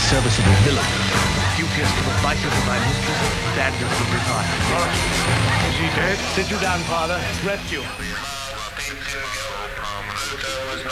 serviceable villain. If you pierce the vitals of my mistress, badness will retire. Is he dead? Sit you down, Father. Rest you.